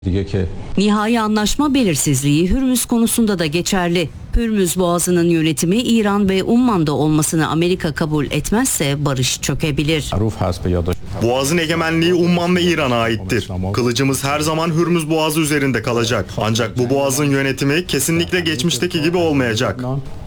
Nihai anlaşma belirsizliği Hürmüz konusunda da geçerli. Hürmüz Boğazı'nın yönetimi İran ve Umman'da olmasını Amerika kabul etmezse barış çökebilir. Boğaz'ın egemenliği Umman ve İran'a aittir. Kılıcımız her zaman Hürmüz Boğazı üzerinde kalacak. Ancak bu boğazın yönetimi kesinlikle geçmişteki gibi olmayacak.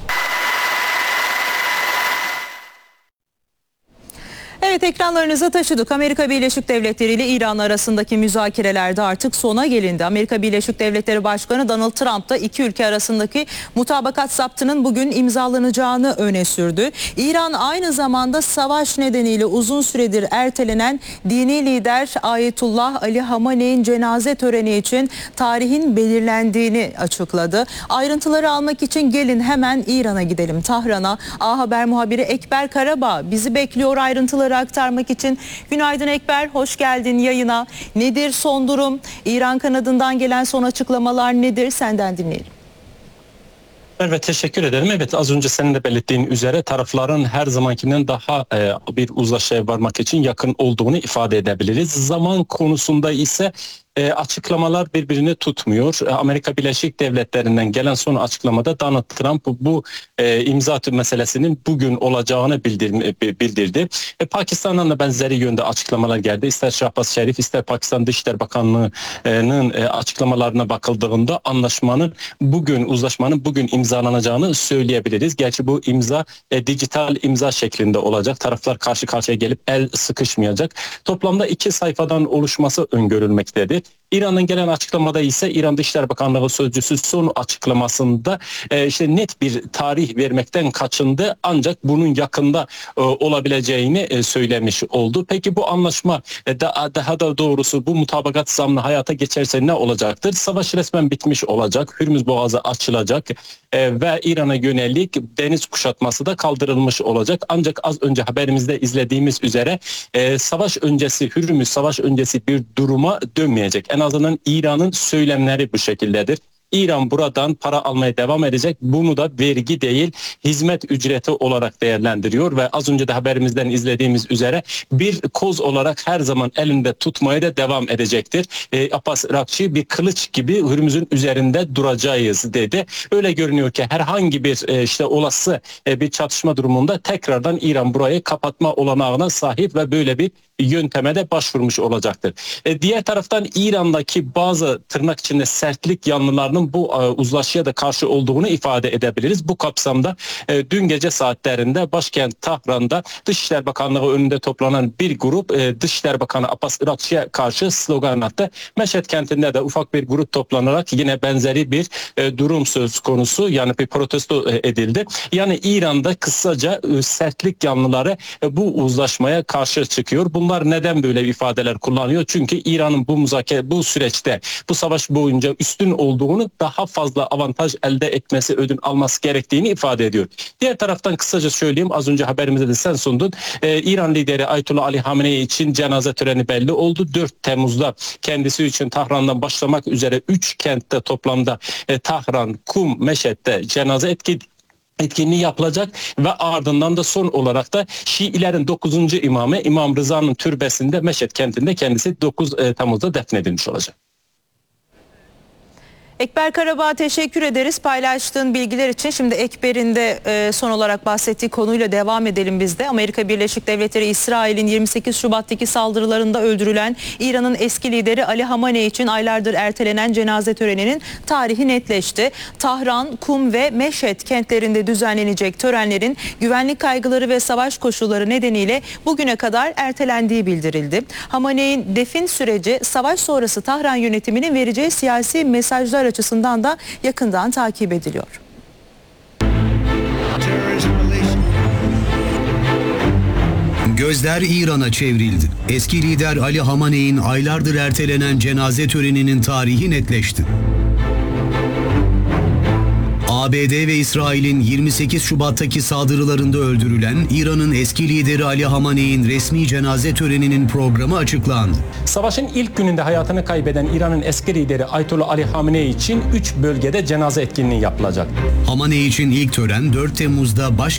Evet, ekranlarınıza taşıdık. Amerika Birleşik Devletleri ile İran arasındaki müzakerelerde artık sona gelindi. Amerika Birleşik Devletleri Başkanı Donald Trump da iki ülke arasındaki mutabakat zaptının bugün imzalanacağını öne sürdü. İran aynı zamanda savaş nedeniyle uzun süredir ertelenen dini lider Ayetullah Ali Hamaney'in cenaze töreni için tarihin belirlendiğini açıkladı. Ayrıntıları almak için gelin hemen İran'a gidelim, Tahran'a. A Haber muhabiri Ekber Karabağ bizi bekliyor ayrıntıları aktarmak için. Günaydın Ekber, hoş geldin yayına. Nedir son durum? İran kanadından gelen son açıklamalar nedir? Senden dinleyelim. Evet, teşekkür ederim. Evet, az önce senin de belirttiğin üzere tarafların her zamankinden daha bir uzlaşıya varmak için yakın olduğunu ifade edebiliriz. Zaman konusunda ise açıklamalar birbirini tutmuyor. Amerika Birleşik Devletleri'nden gelen son açıklamada Donald Trump bu imza meselesinin bugün olacağını bildirdi. Pakistan'dan da benzeri yönde açıklamalar geldi. İster Şahbaz Şerif, ister Pakistan Dışişleri Bakanlığı'nın açıklamalarına bakıldığında uzlaşmanın bugün imzalanacağını söyleyebiliriz. Gerçi bu imza dijital imza şeklinde olacak. Taraflar karşı karşıya gelip el sıkışmayacak. Toplamda 2 sayfadan oluşması öngörülmektedir. İran'dan gelen açıklamada ise İran Dışişleri Bakanlığı sözcüsü son açıklamasında net bir tarih vermekten kaçındı, ancak bunun yakında olabileceğini söylemiş oldu. Peki bu anlaşma daha da doğrusu bu mutabakat zammı hayata geçerse ne olacaktır? Savaş resmen bitmiş olacak. Hürmüz Boğazı açılacak ve İran'a yönelik deniz kuşatması da kaldırılmış olacak. Ancak az önce haberimizde izlediğimiz üzere Hürmüz savaş öncesi bir duruma dönmeyecek. En azından İran'ın söylemleri bu şekildedir. İran buradan para almaya devam edecek. Bunu da vergi değil, hizmet ücreti olarak değerlendiriyor ve az önce de haberimizden izlediğimiz üzere bir koz olarak her zaman elinde tutmaya da devam edecektir. Abbas Irakçı bir kılıç gibi Hürmüz'ün üzerinde duracağız dedi. Öyle görünüyor ki herhangi bir olası bir çatışma durumunda tekrardan İran burayı kapatma olanağına sahip ve böyle bir yönteme de başvurmuş olacaktır. Diğer taraftan İran'daki bazı tırnak içinde sertlik yanlılarının bu uzlaşıya da karşı olduğunu ifade edebiliriz. Bu kapsamda dün gece saatlerinde başkent Tahran'da Dışişleri Bakanlığı önünde toplanan bir grup Dışişleri Bakanı Abbas Irakçı'ya karşı slogan attı. Meşhed kentinde de ufak bir grup toplanarak yine benzeri bir durum söz konusu, yani bir protesto edildi. Yani İran'da kısaca sertlik yanlıları bu uzlaşmaya karşı çıkıyor. Bunlar neden böyle ifadeler kullanıyor? Çünkü İran'ın bu süreçte, bu savaş boyunca üstün olduğunu, daha fazla avantaj elde etmesi, ödün alması gerektiğini ifade ediyor. Diğer taraftan kısaca söyleyeyim, az önce haberimizde de sen sundun. İran lideri Ayetullah Ali Hamaney için cenaze töreni belli oldu. 4 Temmuz'da kendisi için Tahran'dan başlamak üzere 3 kentte toplamda Tahran, Kum, Meşhed'de cenaze etkinliği yapılacak ve ardından da son olarak da Şiilerin 9. imamı İmam Rıza'nın türbesinde Meşhed kentinde kendisi 9 Temmuz'da defnedilmiş olacak. Ekber Karabağ, teşekkür ederiz paylaştığın bilgiler için. Şimdi Ekber'in de son olarak bahsettiği konuyla devam edelim biz de. Amerika Birleşik Devletleri İsrail'in 28 Şubat'taki saldırılarında öldürülen İran'ın eski lideri Ali Hamaney için aylardır ertelenen cenaze töreninin tarihi netleşti. Tahran, Kum ve Meşhed kentlerinde düzenlenecek törenlerin güvenlik kaygıları ve savaş koşulları nedeniyle bugüne kadar ertelendiği bildirildi. Hamaney'in defin süreci savaş sonrası Tahran yönetiminin vereceği siyasi mesajlar açısından da yakından takip ediliyor. Gözler İran'a çevrildi. Eski lider Ali Hamaney'in aylardır ertelenen cenaze töreninin tarihi netleşti. ABD ve İsrail'in 28 Şubat'taki saldırılarında öldürülen İran'ın eski lideri Ali Hamaney'in resmi cenaze töreninin programı açıklandı. Savaşın ilk gününde hayatını kaybeden İran'ın eski lideri Ayetullah Ali Hamaney için 3 bölgede cenaze etkinliği yapılacak. Hamaney için ilk tören 4 Temmuz'da başkent